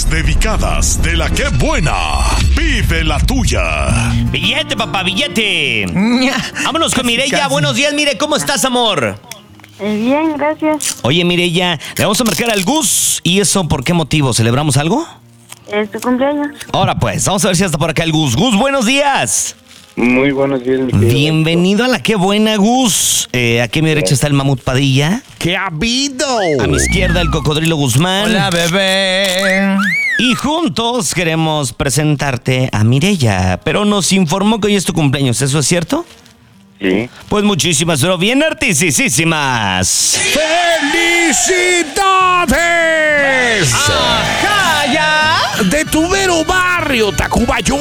Las dedicadas de la que buena. Vive la tuya. Billete, papá, billete. Vámonos con Mireya. Buenos días, Mire, ¿cómo estás, amor? Bien, gracias. Oye, Mireya, le vamos a marcar al Gus. ¿Y eso por qué motivo? ¿Celebramos algo? Es tu cumpleaños. Ahora pues, vamos a ver si está por acá el Gus. Gus, buenos días. Muy buenos días, mi querido. Bienvenido a la que buena, Gus. Aquí a mi derecha está el Mamut Padilla. ¿Qué ha habido? A mi izquierda el Cocodrilo Guzmán. Hola, bebé. Y juntos queremos presentarte a Mireya. Pero nos informó que hoy es tu cumpleaños, ¿eso es cierto? Sí. Pues muchísimas, pero bien artisísimas. ¡Felicidades! ¡Ajá, ya! De tu mero barrio, Tacubaya.